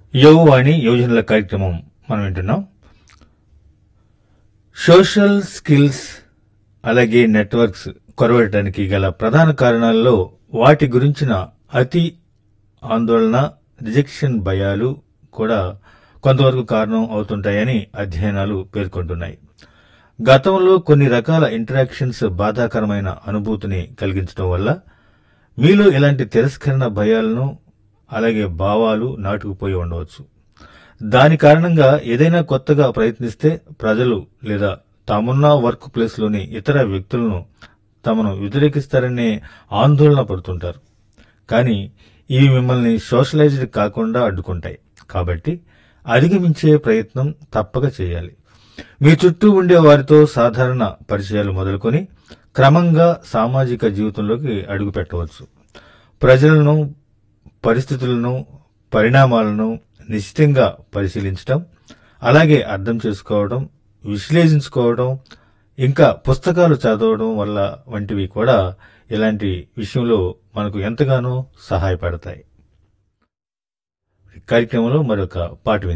యువవాణి యువజనుల కార్యక్రమం మనం వింటున్నాం. సోషల్ స్కిల్స్ అలాగే నెట్వర్క్స్ కొరవడటానికి గల ప్రధాన కారణాల్లో వాటి గురించిన అతి ఆందోళన, రిజెక్షన్ భయాలు కూడా కొంతవరకు కారణం అవుతుంటాయని అధ్యయనాలు పేర్కొంటున్నాయి. గతంలో కొన్ని రకాల ఇంటరాక్షన్స్ బాధాకరమైన అనుభూతిని కలిగించడం వల్ల మీలో ఇలాంటి తిరస్కరణ భయాలను అలాగే భావాలు నాటుకుపోయి ఉండవచ్చు. దాని కారణంగా ఏదైనా కొత్తగా ప్రయత్నిస్తే ప్రజలు లేదా తామున్న వర్క్ ప్లేస్లోని ఇతర వ్యక్తులను తమను వ్యతిరేకిస్తారనే ఆందోళన పడుతుంటారు. కానీ ఇవి మిమ్మల్ని సోషలైజ్డ్ కాకుండా అడ్డుకుంటాయి. కాబట్టి అధిగమించే ప్రయత్నం తప్పక చేయాలి. మీ చుట్టూ ఉండే వారితో సాధారణ పరిచయాలు మొదలుకొని క్రమంగా సామాజిక జీవితంలోకి అడుగు పెట్టవచ్చు. ప్రజలను, పరిస్థితులను, పరిణామాలను నిశ్చితంగా పరిశీలించడం, అలాగే అర్థం చేసుకోవడం, విశ్లేషించుకోవడం, ఇంకా పుస్తకాలు చదవడం వల్ల వంటివి కూడా ఇలాంటి విషయంలో మనకు ఎంతగానో సహాయపడతాయి. కార్యక్రమంలో మరొక పాట